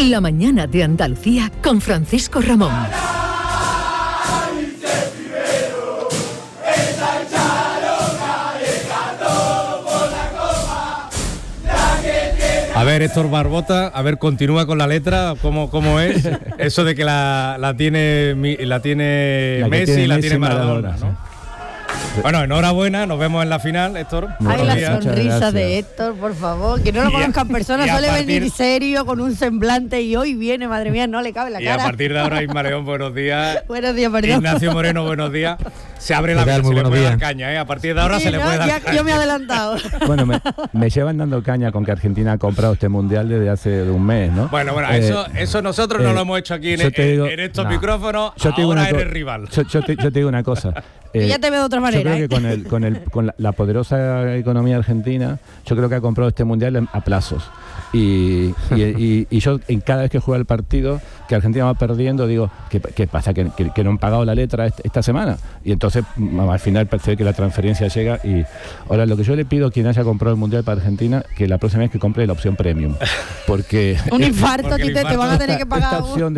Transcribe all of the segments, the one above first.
La mañana de Andalucía con Francisco Ramón. A ver, Héctor Barbota, a ver, continúa con la letra, ¿cómo es? Eso de que la tiene Messi y la tiene Maradona, ¿no? Bueno, enhorabuena, nos vemos en la final, Héctor. Ay, la sonrisa de Héctor, por favor, que no lo conozcan personas, suele venir serio, con un semblante, y hoy viene, madre mía, no le cabe la cara. Y a partir de ahora, Isma León, buenos días. Buenos días, perdón. Ignacio Moreno, buenos días. Se abre la mesa, se le puede dar caña, ¿eh? A partir de ahora se le puede dar caña. Yo me he adelantado. Bueno, me llevan dando caña con que Argentina ha comprado este mundial desde hace un mes, ¿no? Bueno, eso nosotros no lo hemos hecho aquí en estos micrófonos, ahora eres rival. Yo te digo una cosa. Ya te veo de otra manera. Yo creo que con la poderosa economía argentina, yo creo que ha comprado este mundial a plazos. Y yo, en cada vez que juega el partido, que Argentina va perdiendo, digo, ¿qué pasa? Que no han pagado la letra esta semana. Y entonces, al final, parece que la transferencia llega. Y ahora, lo que yo le pido a quien haya comprado el mundial para Argentina, que la próxima vez que compre la opción premium. Porque un infarto, Tite, te van a tener que pagar. Esta opción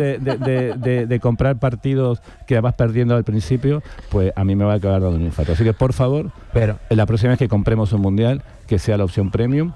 de comprar partidos que vas perdiendo al principio, pues a mí me va a acabar dando un infarto. Así que, por favor, la próxima vez que compremos un mundial, que sea la opción premium.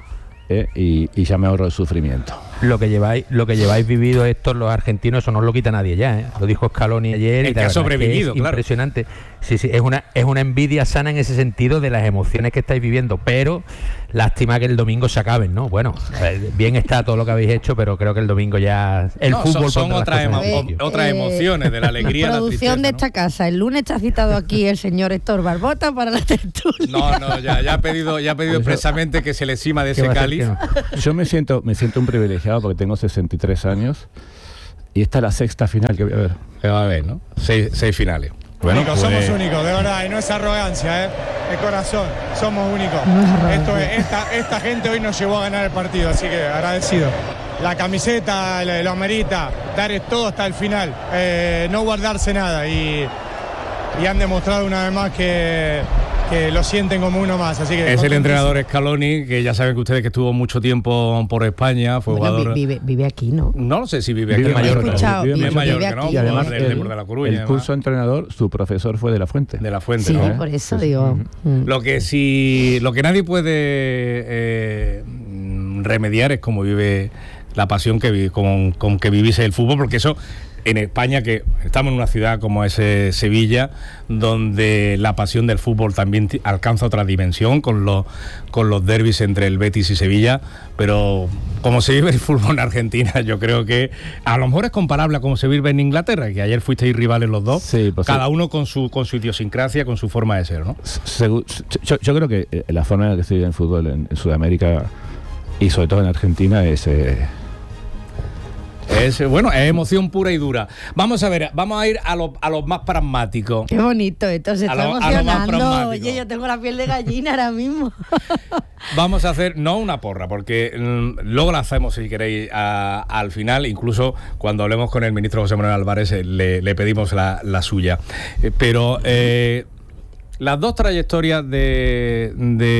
Y ya me ahorro el sufrimiento. Lo que lleváis vivido estos los argentinos, eso no os lo quita nadie ya, ¿eh? Lo dijo Scaloni ayer. El que ha sobrevivido, claro. Impresionante. Sí, es una envidia sana en ese sentido de las emociones que estáis viviendo, pero lástima que el domingo se acaben, ¿no? Bueno, bien está todo lo que habéis hecho, pero creo que el domingo ya el fútbol son otras emociones de la alegría. La producción de esta casa, el lunes está citado aquí el señor Héctor Barbota para la tertulia. No, ya ha pedido expresamente que se le cima de ese cáliz. Yo me siento un privilegiado porque tengo 63 años y esta es la sexta final que voy a ver. Que va a haber, ¿no? Seis finales. Bueno, únicos, somos únicos, de verdad, y no es arrogancia, de corazón, somos únicos. Esta gente hoy nos llevó a ganar el partido, así que agradecido. La camiseta lo amerita, dar todo hasta el final, no guardarse nada, y han demostrado una vez más que lo sienten como uno más, así que... Es el entrenador Scaloni, que ya saben que ustedes que estuvo mucho tiempo por España, fue jugador... Vive aquí, ¿no? No sé si vive aquí. Vive en Mallorca, ¿no? Y además de La Coruña, el curso de entrenador, su profesor fue de La Fuente. De La Fuente, sí, ¿no? Por eso digo... Lo que nadie puede remediar es cómo vive la pasión con que vivís el fútbol, porque eso... En España, que estamos en una ciudad como es Sevilla, donde la pasión del fútbol también alcanza otra dimensión con los derbis entre el Betis y Sevilla, pero como se vive el fútbol en Argentina, yo creo que a lo mejor es comparable a como se vive en Inglaterra, que ayer fuisteis rivales los dos, sí, pues cada uno con su idiosincrasia, con su forma de ser, ¿no? Yo creo que la forma en la que se vive el fútbol en Sudamérica y sobre todo en Argentina es emoción pura y dura. Vamos a ir a los más pragmáticos. Qué bonito esto, se está emocionando. Oye, yo tengo la piel de gallina ahora mismo. Vamos a hacer, no una porra, porque luego la hacemos si queréis al final, incluso cuando hablemos con el ministro José Manuel Álvarez le pedimos la suya. Pero las dos trayectorias de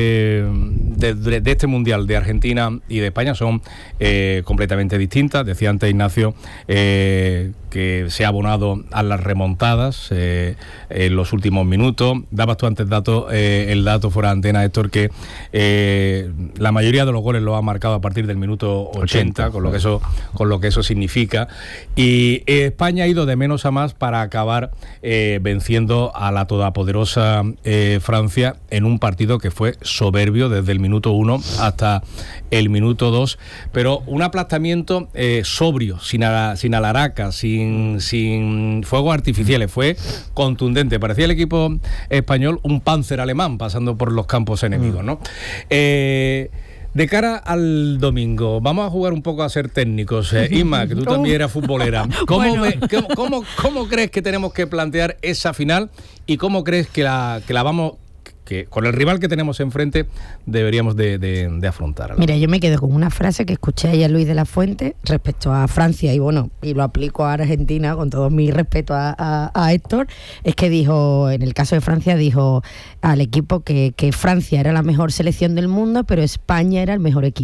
este Mundial de Argentina y de España son completamente distintas. Decía antes Ignacio que se ha abonado a las remontadas en los últimos minutos. Dabas tú antes el dato fuera de antena, Héctor, que la mayoría de los goles los ha marcado a partir del minuto 80, con lo que eso significa. Y España ha ido de menos a más para acabar venciendo a la todopoderosa Francia en un partido que fue soberbio desde el minuto 1 hasta el minuto 2, pero un aplastamiento sobrio, sin alaraca, sin fuegos artificiales. Fue contundente, parecía el equipo español un Panzer alemán pasando por los campos enemigos, ¿no? De cara al domingo, vamos a jugar un poco a ser técnicos. Isma, que tú también eras futbolera. ¿Cómo crees que tenemos que plantear esa final y cómo crees que que con el rival que tenemos enfrente deberíamos de afrontar? Mira, yo me quedo con una frase que escuché ayer Luis de la Fuente respecto a Francia y lo aplico a Argentina con todo mi respeto a Héctor. Es que dijo, en el caso de Francia, dijo al equipo que Francia era la mejor selección del mundo, pero España era el mejor equipo.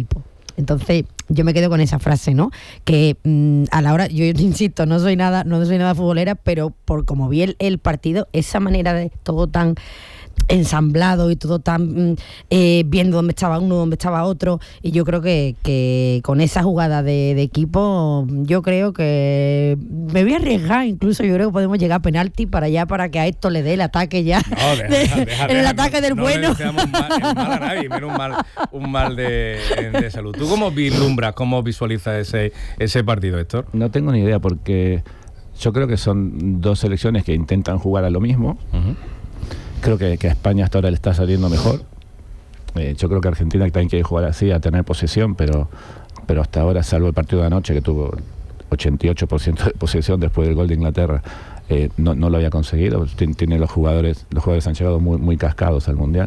Entonces yo me quedo con esa frase, ¿no? Que a la hora, yo insisto, no soy nada futbolera, pero por como vi el partido, esa manera de todo tan ensamblado y todo tan viendo dónde estaba uno, dónde estaba otro, y yo creo que con esa jugada de equipo, yo creo que me voy a arriesgar, incluso yo creo que podemos llegar a penalti para que a esto le dé el ataque ya, en el ataque del bueno. No deseamos mal a nadie, menos un mal de salud. ¿Tú cómo vislumbras, cómo visualizas ese partido, Héctor? No tengo ni idea, porque yo creo que son dos selecciones que intentan jugar a lo mismo. Uh-huh. Creo que a España hasta ahora le está saliendo mejor. Yo creo que Argentina también quiere jugar así, a tener posesión, pero hasta ahora, salvo el partido de anoche, que tuvo 88% de posesión después del gol de Inglaterra, no lo había conseguido. Tiene los jugadores han llegado muy, muy cascados al Mundial.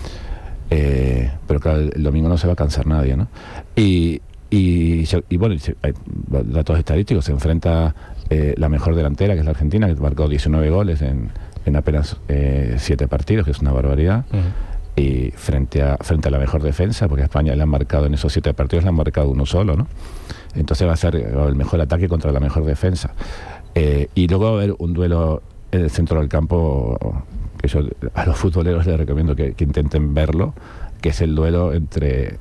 Pero claro, el domingo no se va a cansar nadie, ¿no? Y bueno, hay datos estadísticos. Se enfrenta la mejor delantera, que es la Argentina, que marcó 19 goles en apenas 7 partidos, que es una barbaridad. Uh-huh. Y frente a la mejor defensa, porque a España le han marcado en esos 7 partidos, le han marcado uno solo, ¿no? Entonces va a ser el mejor ataque contra la mejor defensa. Y luego va a haber un duelo en el centro del campo, que yo a los futboleros les recomiendo que intenten verlo, que es el duelo entre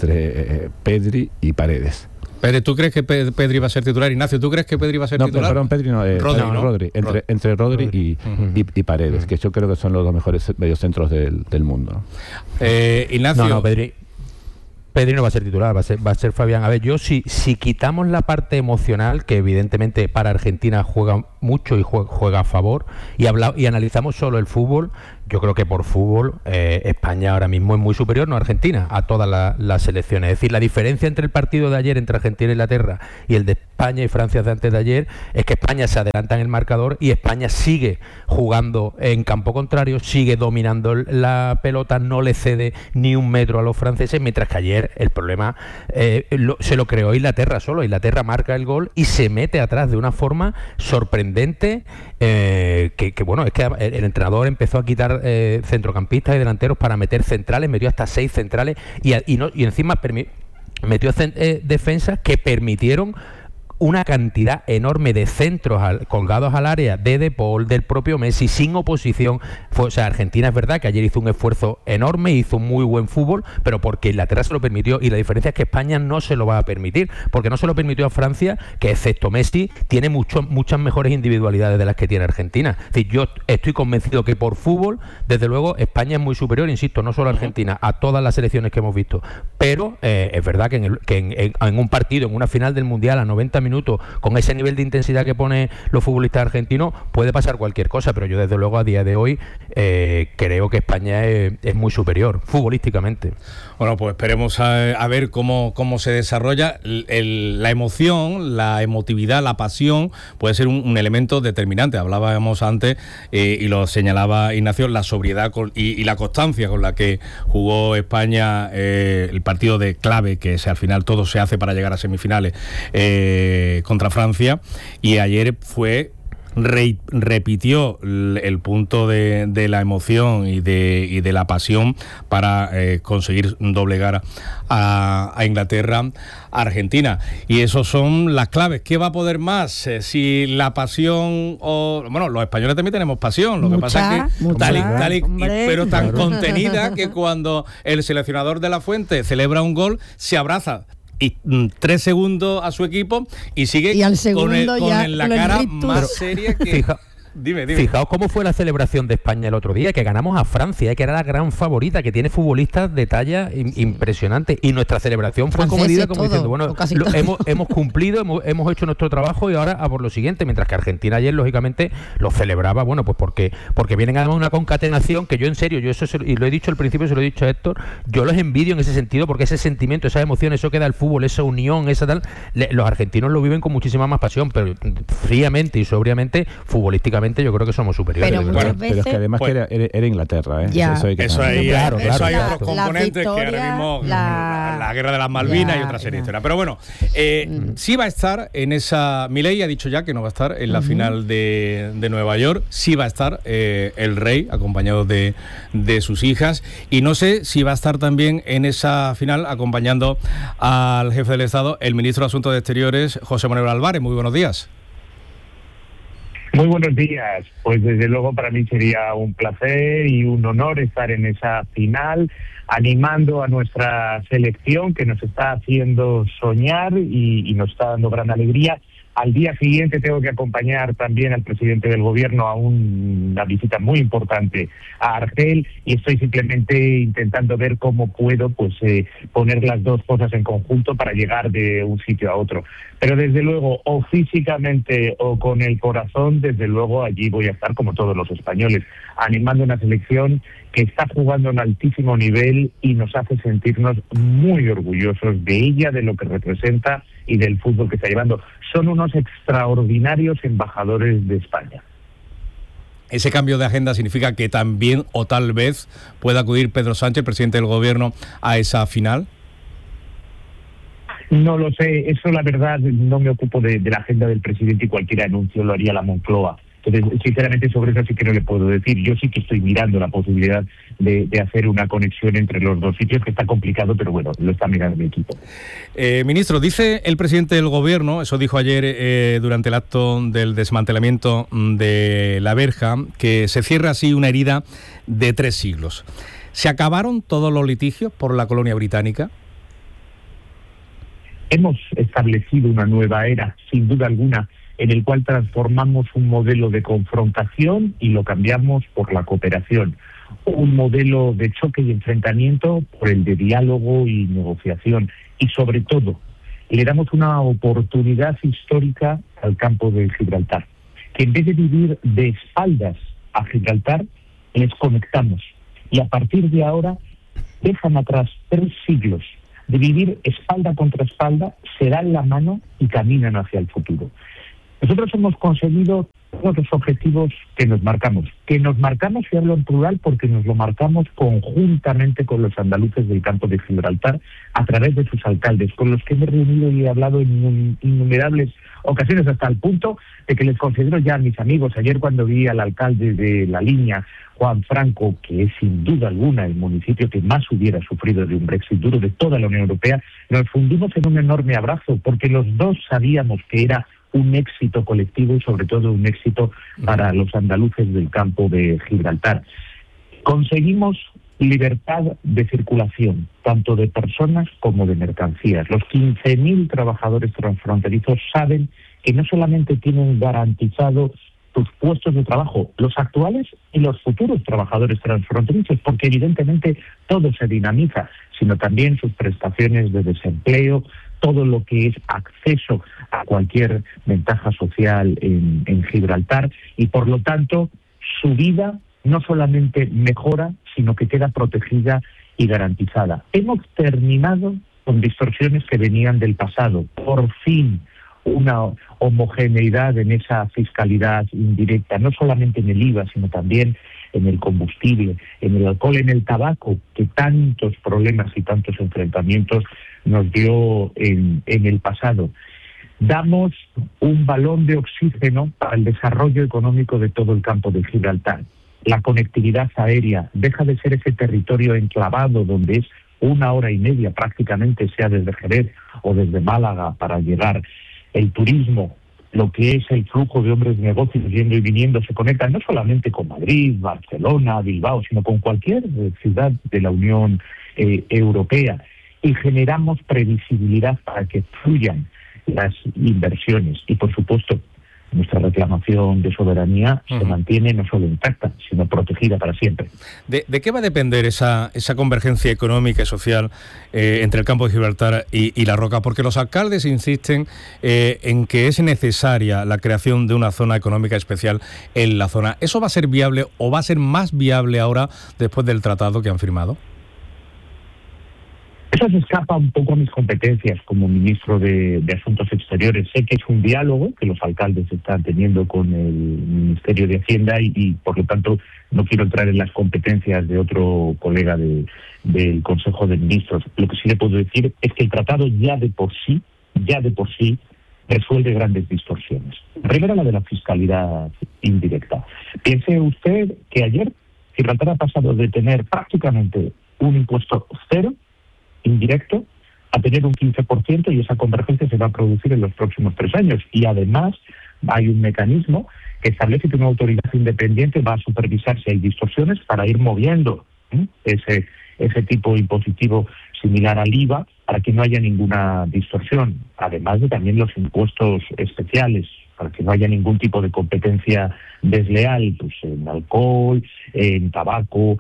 Pedri y Paredes. Pedri, ¿tú crees que Pedri va a ser titular? Ignacio, ¿tú crees que Pedri va a ser titular? Perdón, Pedri no. Rodri. Entre Rodri y Paredes, que yo creo que son los dos mejores mediocentros del mundo. Ignacio. No, Pedri no va a ser titular, va a ser Fabián. A ver, yo si quitamos la parte emocional, que evidentemente para Argentina juega mucho y juega a favor, y analizamos solo el fútbol, yo creo que por fútbol España ahora mismo es muy superior, no a Argentina, a todas las selecciones. Es decir, la diferencia entre el partido de ayer entre Argentina e Inglaterra y el de España y Francia de antes de ayer es que España se adelanta en el marcador y España sigue jugando en campo contrario, sigue dominando la pelota, no le cede ni un metro a los franceses, mientras que ayer el problema se lo creó Inglaterra solo. Inglaterra marca el gol y se mete atrás de una forma sorprendente, que bueno, es que el entrenador empezó a quitar centrocampistas y delanteros para meter centrales, metió hasta 6 centrales y encima metió defensas que permitieron una cantidad enorme de centros colgados al área de Paul, del propio Messi, sin oposición. Argentina es verdad que ayer hizo un esfuerzo enorme, hizo muy buen fútbol, pero porque Inglaterra se lo permitió, y la diferencia es que España no se lo va a permitir, porque no se lo permitió a Francia, que excepto Messi tiene muchas mejores individualidades de las que tiene Argentina. Es decir, yo estoy convencido que por fútbol, desde luego, España es muy superior, insisto, no solo a Argentina, a todas las selecciones que hemos visto, pero es verdad que en un partido, en una final del Mundial a 90 minutos, con ese nivel de intensidad que pone los futbolistas argentinos, puede pasar cualquier cosa, pero yo desde luego a día de hoy creo que España es muy superior futbolísticamente. Bueno, pues esperemos a ver cómo se desarrolla. La emoción, la emotividad, la pasión puede ser un elemento determinante. Hablábamos antes y lo señalaba Ignacio, la sobriedad y la constancia con la que jugó España el partido de clave, que al final todo se hace para llegar a semifinales contra Francia, y ayer repitió el punto de la emoción y de la pasión para conseguir doblegar a Inglaterra, a Argentina. Y esos son las claves. ¿Qué va a poder más? Si la pasión bueno, los españoles también tenemos pasión, lo que pasa es que pero tan contenida que cuando el seleccionador de la Fuente celebra un gol, se abraza y 3 segundos a su equipo y sigue con la cara más seria que... Dime. Fijaos cómo fue la celebración de España el otro día, que ganamos a Francia, que era la gran favorita, que tiene futbolistas de talla impresionante, y nuestra celebración fue comedida, como diciendo, bueno, hemos cumplido, hemos hecho nuestro trabajo y ahora a por lo siguiente, mientras que Argentina ayer lógicamente lo celebraba, bueno, pues porque vienen además una concatenación que yo en serio, y lo he dicho al principio, se lo he dicho a Héctor, yo los envidio en ese sentido, porque ese sentimiento, esa emoción, eso que da el fútbol, esa unión, esa tal, los argentinos lo viven con muchísima más pasión, pero fríamente y sobriamente, futbolísticamente futbolísticamente yo creo que somos superiores. Pero muchas verdad. veces, pero es que además pues, que era Inglaterra, ¿eh? Ya. Eso hay que Eso saber. hay, Claro, eso hay claro. otros La componentes que ahora victoria, mismo la guerra de las Malvinas ya, y otra serie de ya. historias. Pero bueno, sí va a estar en esa. Milei ha dicho ya que no va a estar en la final de Nueva York. Sí va a estar el rey acompañado de sus hijas, y no sé si va a estar también en esa final acompañando al jefe del Estado, el ministro de Asuntos Exteriores, José Manuel Álvarez. Muy buenos días. Muy buenos días. Pues desde luego para mí sería un placer y un honor estar en esa final, animando a nuestra selección que nos está haciendo soñar y nos está dando gran alegría. Al día siguiente tengo que acompañar también al presidente del gobierno a una visita muy importante a Argel, y estoy simplemente intentando ver cómo puedo poner las dos cosas en conjunto para llegar de un sitio a otro. Pero desde luego, o físicamente o con el corazón, desde luego allí voy a estar como todos los españoles, animando una selección que está jugando a un altísimo nivel y nos hace sentirnos muy orgullosos de ella, de lo que representa y del fútbol que está llevando. Son unos extraordinarios embajadores de España. ¿Ese cambio de agenda significa que también o tal vez pueda acudir Pedro Sánchez, presidente del gobierno, a esa final? No lo sé, eso la verdad no me ocupo de la agenda del presidente, y cualquier anuncio lo haría la Moncloa. Entonces, sinceramente, sobre eso sí que no le puedo decir. Yo sí que estoy mirando la posibilidad de hacer una conexión entre los dos sitios, que está complicado, pero bueno, lo está mirando mi equipo. Ministro, dice el presidente del gobierno, eso dijo ayer durante el acto del desmantelamiento de la verja, que se cierra así una herida de 3 siglos. ¿Se acabaron todos los litigios por la colonia británica? Hemos establecido una nueva era, sin duda alguna, en el cual transformamos un modelo de confrontación y lo cambiamos por la cooperación. Un modelo de choque y enfrentamiento por el de diálogo y negociación. Y sobre todo, le damos una oportunidad histórica al campo de Gibraltar, que en vez de vivir de espaldas a Gibraltar, les conectamos. Y a partir de ahora, dejan atrás 3 siglos de vivir espalda contra espalda, se dan la mano y caminan hacia el futuro. Nosotros hemos conseguido todos los objetivos que nos marcamos, y hablo en plural porque nos lo marcamos conjuntamente con los andaluces del campo de Gibraltar, a través de sus alcaldes, con los que hemos reunido y he hablado en innumerables ocasiones, hasta el punto de que les considero ya mis amigos. Ayer, cuando vi al alcalde de La Liña, Juan Franco, que es sin duda alguna el municipio que más hubiera sufrido de un Brexit duro de toda la Unión Europea, nos fundimos en un enorme abrazo, porque los dos sabíamos que era un éxito colectivo y sobre todo un éxito para los andaluces del campo de Gibraltar. Conseguimos libertad de circulación, tanto de personas como de mercancías. Los 15.000 trabajadores transfronterizos saben que no solamente tienen garantizado sus puestos de trabajo, los actuales y los futuros trabajadores transfronterizos, porque evidentemente todo se dinamiza, sino también sus prestaciones de desempleo, todo lo que es acceso a cualquier ventaja social en Gibraltar, y por lo tanto su vida no solamente mejora, sino que queda protegida y garantizada. Hemos terminado con distorsiones que venían del pasado. Por fin, una homogeneidad en esa fiscalidad indirecta, no solamente en el IVA, sino también en el combustible, en el alcohol, en el tabaco, que tantos problemas y tantos enfrentamientos nos dio en el pasado. Damos un balón de oxígeno para el desarrollo económico de todo el campo de Gibraltar. La conectividad aérea deja de ser ese territorio enclavado donde es 1 hora y media prácticamente, sea desde Jerez o desde Málaga, para llegar. El turismo, lo que es el flujo de hombres de negocios yendo y viniendo, se conecta no solamente con Madrid, Barcelona, Bilbao, sino con cualquier ciudad de la Unión Europea. Y generamos previsibilidad para que fluyan las inversiones. Y por supuesto, nuestra reclamación de soberanía se mantiene no solo intacta, sino protegida para siempre. ¿De qué va a depender esa convergencia económica y social entre el campo de Gibraltar y La Roca? Porque los alcaldes insisten en que es necesaria la creación de una zona económica especial en la zona. ¿Eso va a ser viable o va a ser más viable ahora después del tratado que han firmado? Eso se escapa un poco a mis competencias como ministro de Asuntos Exteriores. Sé que es un diálogo que los alcaldes están teniendo con el Ministerio de Hacienda y por lo tanto no quiero entrar en las competencias de otro colega del Consejo de Ministros. Lo que sí le puedo decir es que el tratado ya de por sí resuelve grandes distorsiones. Primero, la de la fiscalidad indirecta. Piense usted que ayer Gibraltar ha pasado de tener prácticamente un impuesto cero indirecto a tener un 15%, y esa convergencia se va a producir en los próximos 3 años. Y además hay un mecanismo que establece que una autoridad independiente va a supervisar si hay distorsiones para ir moviendo ese tipo impositivo similar al IVA para que no haya ninguna distorsión, además de también los impuestos especiales, para que no haya ningún tipo de competencia desleal, pues en alcohol, en tabaco,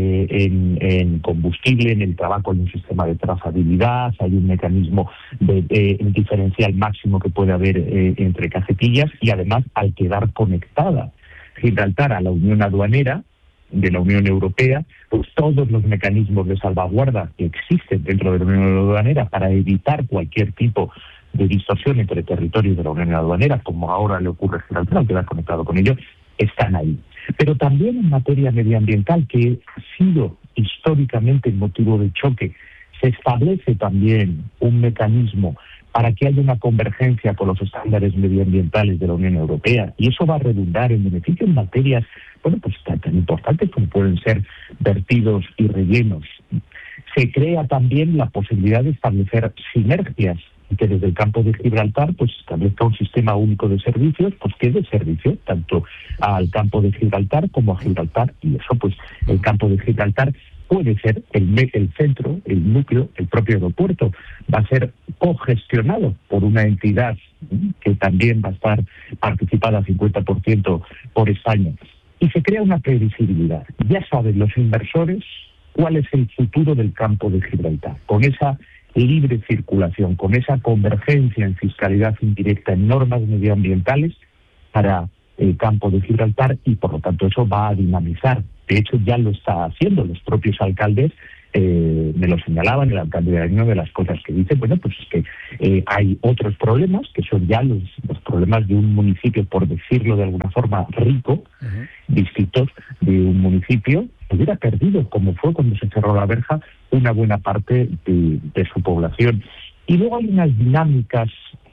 en combustible. En el tabaco hay un sistema de trazabilidad, hay un mecanismo de diferencial máximo que puede haber entre cajetillas, y además, al quedar conectada Gibraltar a la Unión Aduanera de la Unión Europea, pues todos los mecanismos de salvaguarda que existen dentro de la Unión Aduanera para evitar cualquier tipo de distorsión entre territorios de la Unión Aduanera, como ahora le ocurre a Gibraltar, al quedar conectado con ellos, están ahí. Pero también en materia medioambiental, que ha sido históricamente motivo de choque, se establece también un mecanismo para que haya una convergencia con los estándares medioambientales de la Unión Europea, y eso va a redundar en beneficio en materias, bueno, pues tan importantes como pueden ser vertidos y rellenos. Se crea también la posibilidad de establecer sinergias, y que desde el campo de Gibraltar pues establezca un sistema único de servicios, pues que dé servicio tanto al campo de Gibraltar como a Gibraltar, y eso pues el campo de Gibraltar puede ser el centro, el núcleo, el propio aeropuerto. Va a ser cogestionado por una entidad que también va a estar participada al 50% por España. Y se crea una previsibilidad. Ya saben los inversores cuál es el futuro del campo de Gibraltar. Con esa libre circulación, con esa convergencia en fiscalidad indirecta, en normas medioambientales para el campo de Gibraltar, y por lo tanto eso va a dinamizar. De hecho, ya lo está haciendo. Los propios alcaldes me lo señalaban. El alcalde de Año, de las cosas que dice, bueno, pues es que hay otros problemas, que son ya los problemas de un municipio, por decirlo de alguna forma, rico, distintos de un municipio que hubiera perdido, como fue cuando se cerró la verja, una buena parte de su población. Y luego hay unas dinámicas,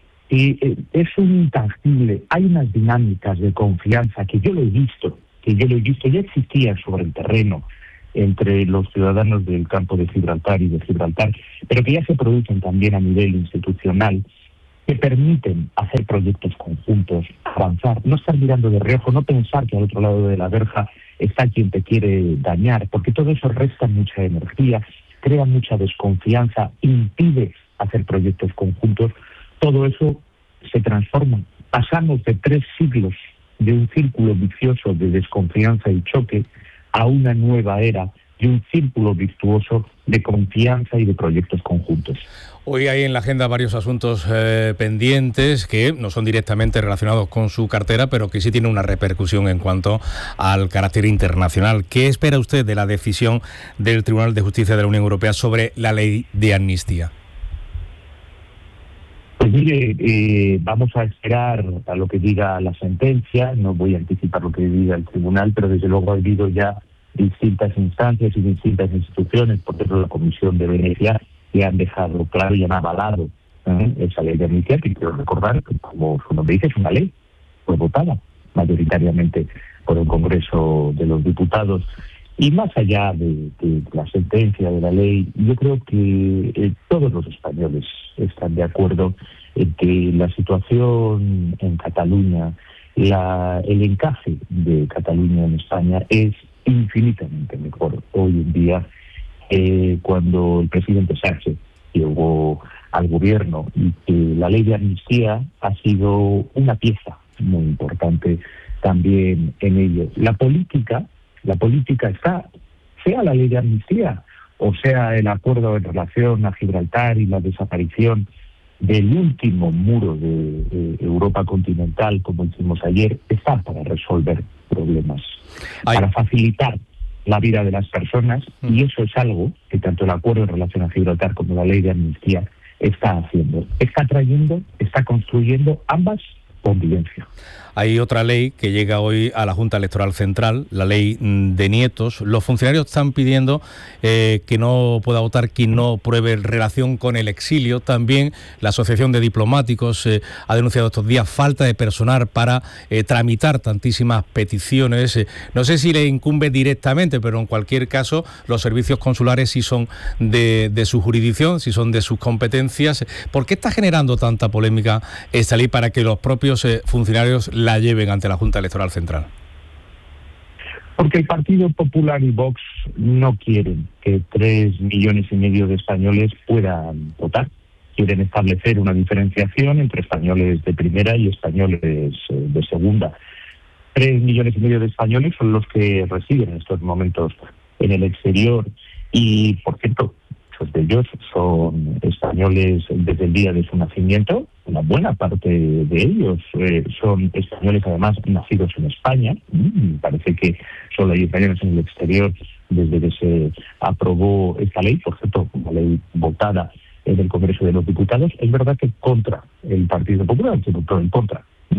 es un intangible, hay unas dinámicas de confianza que yo lo he visto, ya existían sobre el terreno entre los ciudadanos del campo de Gibraltar y de Gibraltar, pero que ya se producen también a nivel institucional, que permiten hacer proyectos conjuntos, avanzar, no estar mirando de reojo, no pensar que al otro lado de la verja está quien te quiere dañar, porque todo eso resta mucha energía, crea mucha desconfianza, impide hacer proyectos conjuntos. Todo eso se transforma. Pasamos de 3 siglos de un círculo vicioso de desconfianza y choque a una nueva era de un círculo virtuoso de confianza y de proyectos conjuntos. Hoy hay en la agenda varios asuntos pendientes que no son directamente relacionados con su cartera, pero que sí tienen una repercusión en cuanto al carácter internacional. ¿Qué espera usted de la decisión del Tribunal de Justicia de la Unión Europea sobre la ley de amnistía? Pues mire, vamos a esperar a lo que diga la sentencia. No voy a anticipar lo que diga el tribunal, pero desde luego ha habido ya distintas instancias y distintas instituciones, por ejemplo la Comisión de Venecia, que han dejado claro y han avalado esa ley de amnistía, que quiero recordar que, como su nombre dice, es una ley, fue votada mayoritariamente por el Congreso de los Diputados. Y más allá de la sentencia de la ley, yo creo que todos los españoles están de acuerdo en que la situación en Cataluña, el encaje de Cataluña en España es infinitamente mejor hoy en día cuando el presidente Sánchez llegó al gobierno, y que la ley de amnistía ha sido una pieza muy importante también en ello. La política está, sea la ley de amnistía o sea el acuerdo en relación a Gibraltar y la desaparición del último muro de Europa continental, como hicimos ayer, está para resolver problemas, para facilitar la vida de las personas, y eso es algo que tanto el acuerdo en relación a Gibraltar como la ley de amnistía está haciendo. Está construyendo ambas convivencia. Hay otra ley que llega hoy a la Junta Electoral Central, la ley de nietos. Los funcionarios están pidiendo que no pueda votar quien no pruebe relación con el exilio. También la Asociación de Diplomáticos ha denunciado estos días falta de personal para tramitar tantísimas peticiones. No sé si le incumbe directamente, pero en cualquier caso los servicios consulares sí son de su jurisdicción, sí son de sus competencias. ¿Por qué está generando tanta polémica esta ley para que los propios funcionarios la lleven ante la Junta Electoral Central? Porque el Partido Popular y Vox no quieren que 3,5 millones de españoles puedan votar. Quieren establecer una diferenciación entre españoles de primera y españoles de segunda. 3,5 millones de españoles son los que residen en estos momentos en el exterior y, por cierto, muchos de ellos son españoles desde el día de su nacimiento. Una buena parte de ellos son españoles, además, nacidos en España. Parece que solo hay españoles en el exterior desde que se aprobó esta ley, por cierto, una ley votada en el Congreso de los Diputados. Es verdad que contra el Partido Popular, se votó en contra.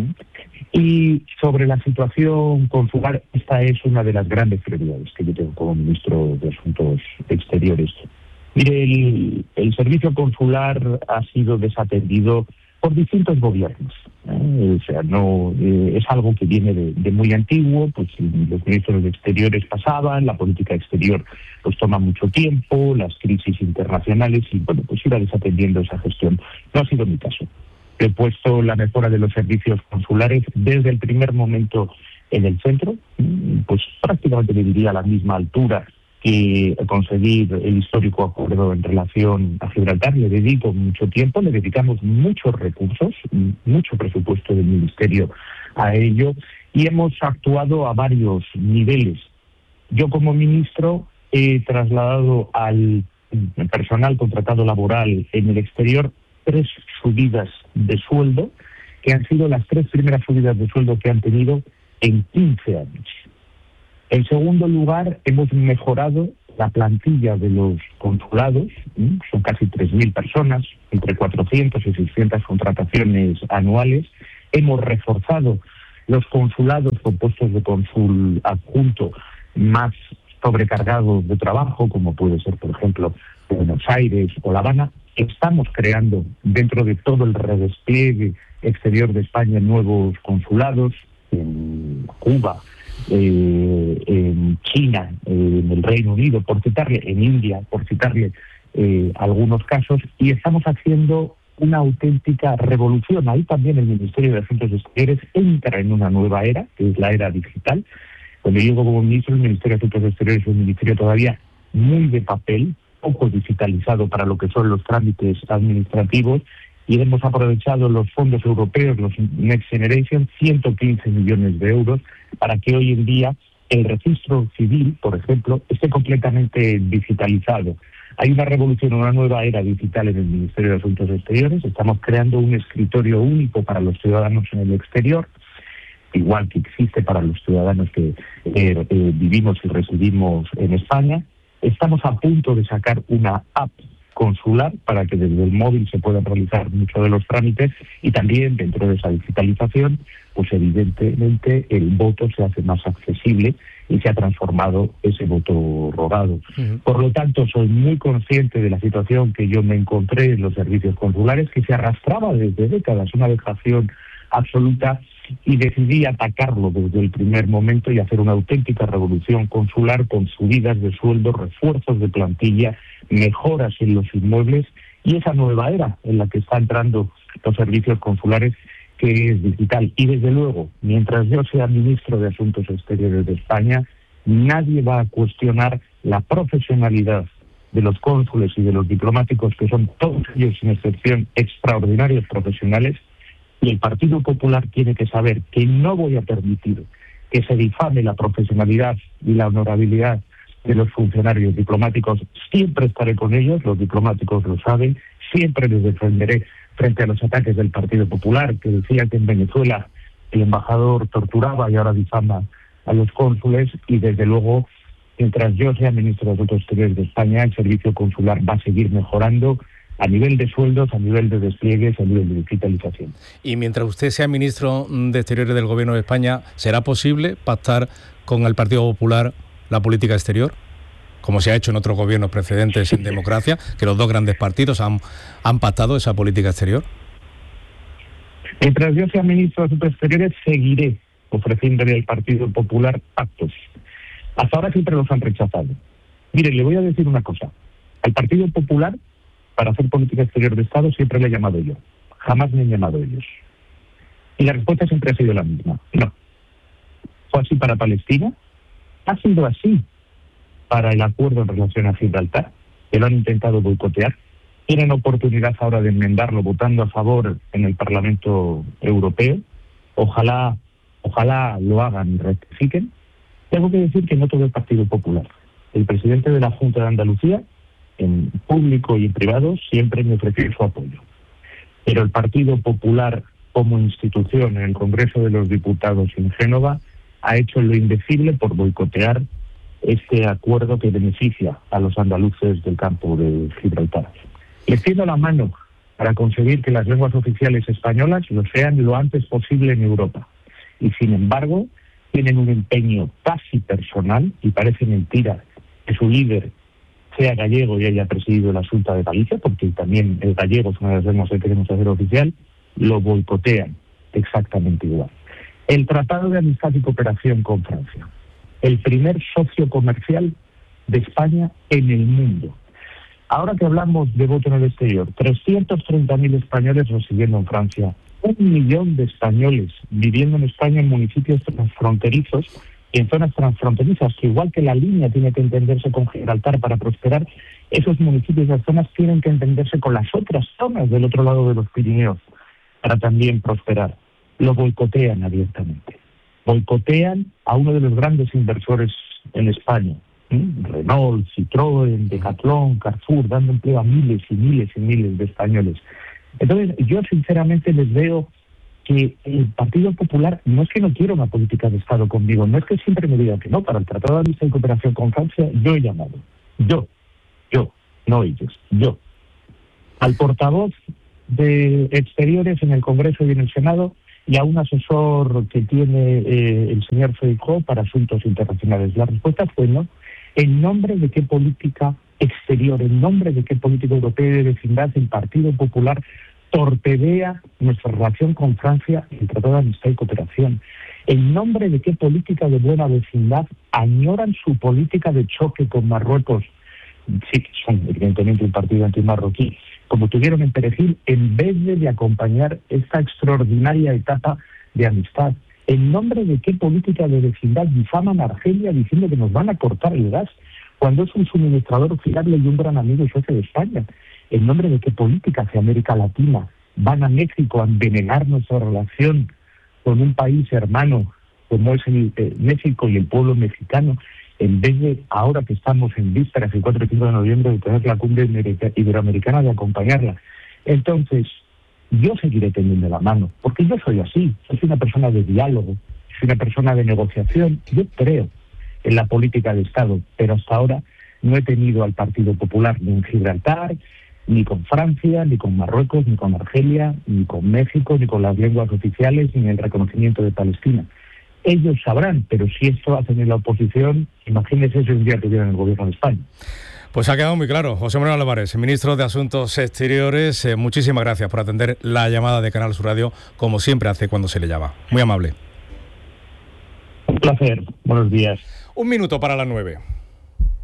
Y sobre la situación consular, esta es una de las grandes prioridades que yo tengo como ministro de Asuntos Exteriores. Mire, el servicio consular ha sido desatendido por distintos gobiernos. O sea, no es algo que viene de muy antiguo, pues los ministros de Exteriores pasaban, la política exterior pues toma mucho tiempo, las crisis internacionales, y bueno, pues iba desatendiendo esa gestión. No ha sido mi caso. He puesto la mejora de los servicios consulares desde el primer momento en el centro, pues prácticamente le diría a la misma altura que conseguir el histórico acuerdo en relación a Gibraltar. Le dedico mucho tiempo, le dedicamos muchos recursos, mucho presupuesto del Ministerio a ello, y hemos actuado a varios niveles. Yo como ministro he trasladado al personal contratado laboral en el exterior 3 subidas de sueldo, que han sido las 3 primeras subidas de sueldo que han tenido en 15 años. En segundo lugar, hemos mejorado la plantilla de los consulados, son casi 3.000 personas, entre 400 y 600 contrataciones anuales. Hemos reforzado los consulados con puestos de cónsul adjunto más sobrecargados de trabajo, como puede ser, por ejemplo, Buenos Aires o La Habana. Estamos creando, dentro de todo el redespliegue exterior de España, nuevos consulados en Cuba, en China, en el Reino Unido, por citarle, en India, por citarle algunos casos, y estamos haciendo una auténtica revolución. Ahí también el Ministerio de Asuntos Exteriores entra en una nueva era, que es la era digital. Cuando yo llego como ministro, el Ministerio de Asuntos Exteriores es un ministerio todavía muy de papel, poco digitalizado para lo que son los trámites administrativos, y hemos aprovechado los fondos europeos, los Next Generation, 115 millones de euros, para que hoy en día el registro civil, por ejemplo, esté completamente digitalizado. Hay una revolución, una nueva era digital en el Ministerio de Asuntos Exteriores. Estamos creando un escritorio único para los ciudadanos en el exterior, igual que existe para los ciudadanos que vivimos y residimos en España. Estamos a punto de sacar una app consular para que desde el móvil se puedan realizar muchos de los trámites, y también dentro de esa digitalización, pues evidentemente el voto se hace más accesible y se ha transformado ese voto rogado. Por lo tanto, soy muy consciente de la situación que yo me encontré en los servicios consulares, que se arrastraba desde décadas, una dejación absoluta, y decidí atacarlo desde el primer momento y hacer una auténtica revolución consular con subidas de sueldo, refuerzos de plantilla, mejoras en los inmuebles y esa nueva era en la que están entrando los servicios consulares, que es digital. Y desde luego, mientras yo sea ministro de Asuntos Exteriores de España, nadie va a cuestionar la profesionalidad de los cónsules y de los diplomáticos, que son todos ellos, sin excepción, extraordinarios profesionales. Y el Partido Popular tiene que saber que no voy a permitir que se difame la profesionalidad y la honorabilidad de los funcionarios diplomáticos. Siempre estaré con ellos, los diplomáticos lo saben, siempre les defenderé frente a los ataques del Partido Popular, que decía que en Venezuela el embajador torturaba y ahora difama a los cónsules, y desde luego mientras yo sea ministro de Asuntos Exteriores de España, el servicio consular va a seguir mejorando a nivel de sueldos, a nivel de despliegues, a nivel de digitalización. Y mientras usted sea ministro de Exteriores del Gobierno de España, ¿será posible pactar con el Partido Popular la política exterior? Como se ha hecho en otros gobiernos precedentes en democracia, que los dos grandes partidos han pactado esa política exterior. Mientras yo sea ministro de Asuntos Exteriores, seguiré ofreciéndole al Partido Popular pactos. Hasta ahora siempre los han rechazado. Mire, le voy a decir una cosa. Al Partido Popular, para hacer política exterior de Estado, siempre le he llamado yo. Jamás me han llamado ellos. Y la respuesta siempre ha sido la misma. No. Fue así para Palestina. Ha sido así para el acuerdo en relación a Gibraltar, que lo han intentado boicotear. Tienen oportunidad ahora de enmendarlo votando a favor en el Parlamento Europeo. Ojalá lo hagan y rectifiquen. Tengo que decir que no todo el Partido Popular. El presidente de la Junta de Andalucía, en público y en privado, siempre me ofreció su apoyo. Pero el Partido Popular, como institución en el Congreso de los Diputados en Génova, ha hecho lo indecible por boicotear este acuerdo que beneficia a los andaluces del campo de Gibraltar. Les tiendo la mano para conseguir que las lenguas oficiales españolas lo sean lo antes posible en Europa. Y sin embargo, tienen un empeño casi personal, y parece mentira que su líder sea gallego y haya presidido la Xunta de Galicia, porque también el gallego es una de las lenguas que queremos hacer oficial, lo boicotean exactamente igual. El Tratado de Amistad y Cooperación con Francia, el primer socio comercial de España en el mundo. Ahora que hablamos de voto en el exterior, 330.000 españoles residiendo en Francia, 1 millón de españoles viviendo en España en municipios transfronterizos y en zonas transfronterizas, que igual que la línea tiene que entenderse con Gibraltar para prosperar, esos municipios y las zonas tienen que entenderse con las otras zonas del otro lado de los Pirineos para también prosperar. Lo boicotean abiertamente. Boicotean a uno de los grandes inversores en España, Renault, Citroën, Decathlon, Carrefour, dando empleo a miles y miles y miles de españoles. Entonces, yo sinceramente les veo que el Partido Popular no es que no quiera una política de Estado conmigo, no es que siempre me digan que no. Para el Tratado de Amistad y Cooperación con Francia, yo he llamado. Yo, no ellos, yo. Al portavoz de Exteriores en el Congreso y en el Senado, y a un asesor que tiene el señor Feijóo para asuntos internacionales. La respuesta fue no. ¿En nombre de qué política exterior, en nombre de qué política europea y de vecindad el Partido Popular torpedea nuestra relación con Francia y el Tratado de Amistad y Cooperación? ¿En nombre de qué política de buena vecindad añoran su política de choque con Marruecos? Sí, que son evidentemente un partido antimarroquí, como tuvieron en Perejil, en vez de acompañar esta extraordinaria etapa de amistad. ¿En nombre de qué política de vecindad difaman a Argelia diciendo que nos van a cortar el gas cuando es un suministrador fiable y un gran amigo y socio de España? ¿En nombre de qué política hacia América Latina van a México a envenenar nuestra relación con un país hermano como es México y el pueblo mexicano, en vez de, ahora que estamos en vísperas, el 4 y 5 de noviembre, de tener la cumbre iberoamericana, de acompañarla? Entonces, yo seguiré teniendo la mano, porque yo soy así, soy una persona de diálogo, soy una persona de negociación. Yo creo en la política de Estado, pero hasta ahora no he tenido al Partido Popular ni en Gibraltar, ni con Francia, ni con Marruecos, ni con Argelia, ni con México, ni con las lenguas oficiales, ni en el reconocimiento de Palestina. Ellos sabrán, pero si esto hacen en la oposición, imagínense si un día tuvieran el gobierno de España. Pues ha quedado muy claro. José Manuel Álvarez, ministro de Asuntos Exteriores, muchísimas gracias por atender la llamada de Canal Sur Radio, como siempre hace cuando se le llama. Muy amable. Un placer. Buenos días. 1 minuto para las 9.